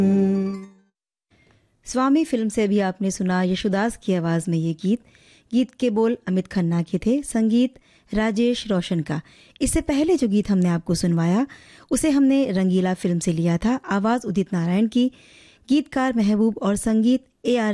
स्वामी film से भी आपने सुना यशोदास की आवाज़ में ये गीत। गीत के बोल अमित खन्ना के थे, संगीत राजेश रोशन का। इससे पहले जो गीत हमने आपको सुनवाया उसे हमने रंगीला फिल्म से लिया था। आवाज़ उदित नारायण की, गीतकार महबूब और संगीत AR